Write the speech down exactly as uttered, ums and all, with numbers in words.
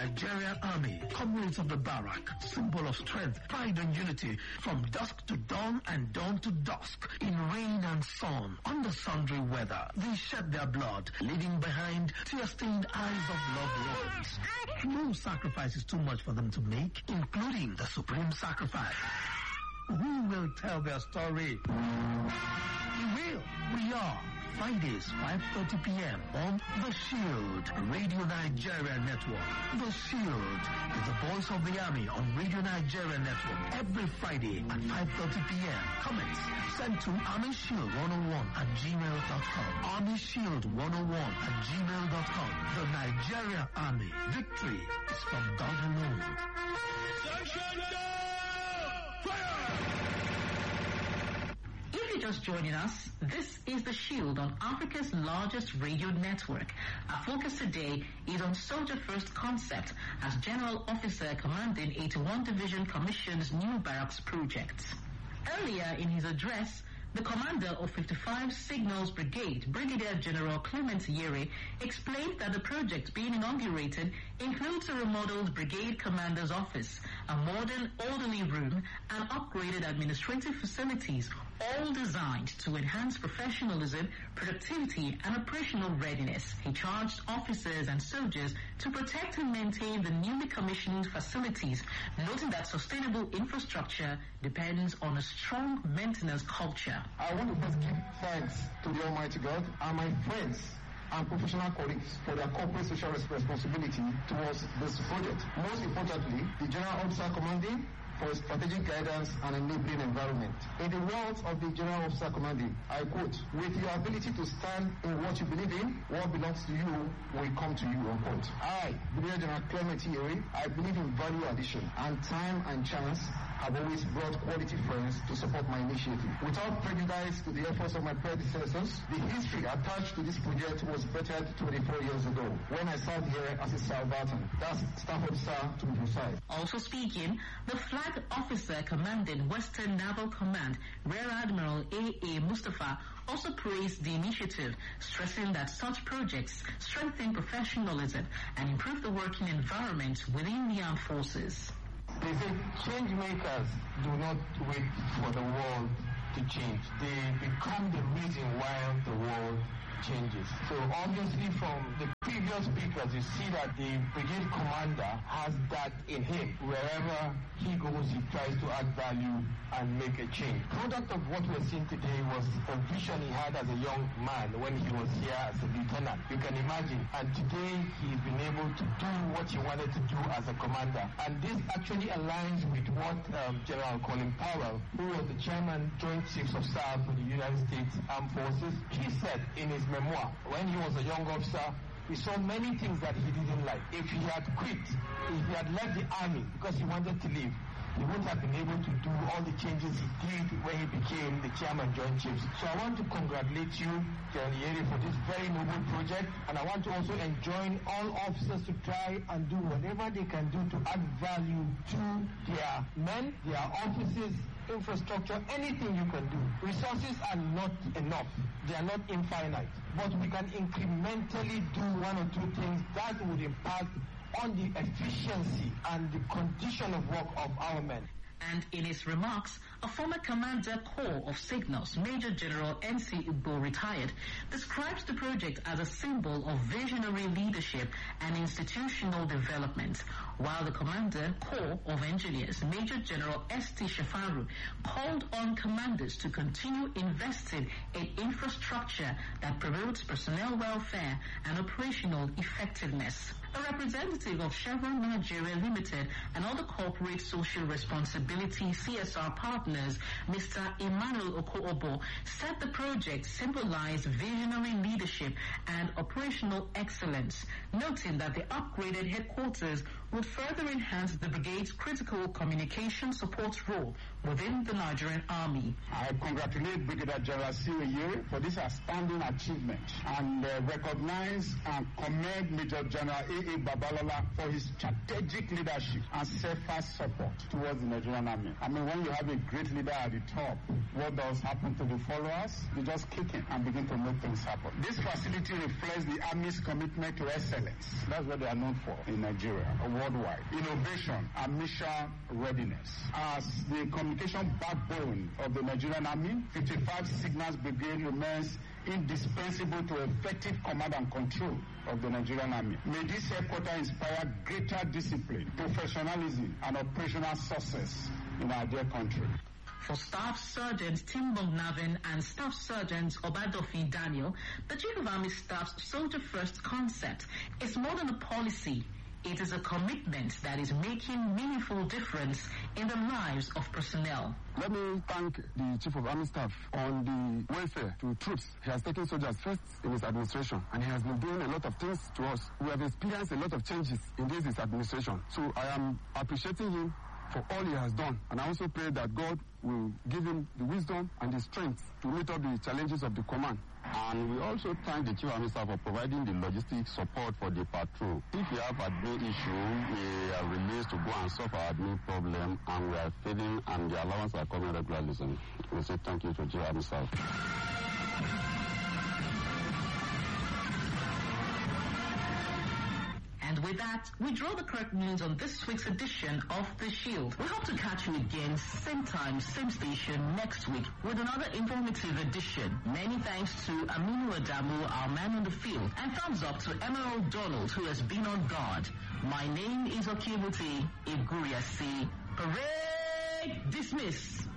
Nigerian Army, comrades of the barrack, symbol of strength, pride and unity, from dusk to dawn and dawn to dusk, in rain and sun, under sundry weather. They shed their blood, leaving behind tear-stained eyes of loved ones. No sacrifice is too much for them to make, including the supreme sacrifice. Who will tell their story? We will. We are. Fridays, five thirty p.m. on The Shield, Radio Nigeria Network. The Shield is the voice of the army on Radio Nigeria Network every Friday at five thirty p.m. Comments sent to Army Shield one oh one at gmail dot com. Army Shield one oh one at gmail dot com. The Nigeria Army. Victory is from God alone. If you're just joining us, this is The Shield on Africa's largest radio network. Our focus today is on Soldier First concept as General Officer commanding eighty-one Division commissions new barracks project. Earlier in his address, the commander of fifty-five Signals Brigade, Brigadier General Clement Yere, explained that the project being inaugurated includes a remodeled brigade commander's office, a modern orderly room, and upgraded administrative facilities, all designed to enhance professionalism, productivity, and operational readiness. He charged officers and soldiers to protect and maintain the newly commissioned facilities, noting that sustainable infrastructure depends on a strong maintenance culture. I want to first give thanks to the Almighty God and my friends and professional colleagues for their corporate social responsibility towards this project. Most importantly, the General Officer Commanding for strategic guidance and enabling environment. In the words of the General Officer Commanding, I quote, "With your ability to stand in what you believe in, what belongs to you will come to you," unquote. I, Brigadier General Clement Yere, I believe in value addition, and time and chance have always brought quality friends to support my initiative. Without prejudice to the efforts of my predecessors, the history attached to this project was bettered twenty-four years ago, when I served here as a Salvatan. That's Staff Officer to be precise. Also speaking, the Flag Officer commanding Western Naval Command, Rear Admiral A A Mustafa, also praised the initiative, stressing that such projects strengthen professionalism and improve the working environment within the armed forces. They say change makers do not wait for the world to change. They become the reason why the world changes. So obviously from the previous speakers, you see that the brigade commander has that in him. Wherever he goes, he tries to add value and make a change. Product of what we're seeing today was a vision he had as a young man when he was here as a lieutenant. You can imagine. And today he's been able to do what he wanted to do as a commander. And this actually aligns with what um, General Colin Powell, who was the chairman, Joint Chiefs of Staff for the United States Armed Forces, he said in his memoir, when he was a young officer, he saw many things that he didn't like. If he had quit, if he had left the army because he wanted to leave, he wouldn't have been able to do all the changes he did when he became the chairman Joint Chiefs. So I want to congratulate you, General Yere, for this very noble project, and I want to also enjoin all officers to try and do whatever they can do to add value to their men, their offices, infrastructure, anything you can do. Resources are not enough. They are not infinite. But we can incrementally do one or two things that would impact on the efficiency and the condition of work of our men. And in his remarks, a former Commander Corps of Signals, Major General N C Igbo, retired, describes the project as a symbol of visionary leadership and institutional development, while the Commander Corps of Engineers, Major General S T Shafaru, called on commanders to continue investing in infrastructure that promotes personnel welfare and operational effectiveness. A representative of Chevron Nigeria Limited and other corporate social responsibility C S R partners, Mister Emmanuel Okoobo, said the project symbolized visionary leadership and operational excellence, noting that the upgraded headquarters would further enhance the brigade's critical communication support role within the Nigerian Army. I congratulate Brigadier General Siri Yere for this outstanding achievement and uh, recognize and commend Major General A A Babalola for his strategic leadership and steadfast support towards the Nigerian Army. I mean, when you have a great great leader at the top, what does happen to the followers? They just kick in and begin to make things happen. This facility reflects the Army's commitment to excellence. That's what they are known for in Nigeria, worldwide. Innovation and mission readiness. As the communication backbone of the Nigerian Army, fifty-five Signals Brigade remains indispensable to effective command and control of the Nigerian Army. May this headquarters inspire greater discipline, professionalism, and operational success in our dear country. For Staff Sergeant Tim Bongnavin and Staff Sergeant Obadofi Daniel, the Chief of Army Staff's Soldier First concept is more than a policy. It is a commitment that is making meaningful difference in the lives of personnel. Let me thank the Chief of Army Staff on the welfare to troops. He has taken soldiers first in his administration, and he has been doing a lot of things to us. We have experienced a lot of changes in this his administration. So I am appreciating him for all he has done, and I also pray that God will give him the wisdom and the strength to meet up the challenges of the command. And we also thank the Chief of Army Staff for providing the logistics support for the patrol. If you have admin issue, we are released to go and solve our admin problem, and we are feeding, and the allowance are coming regularly. So we say thank you to Chief of Army Staff. And with that, we draw the curtains on this week's edition of The Shield. We hope to catch you again, same time, same station, next week with another informative edition. Many thanks to Aminu Adamu, our man on the field, and thumbs up to Emerald Donald, who has been on guard. My name is Okibuti Iguriasi. Parade dismiss.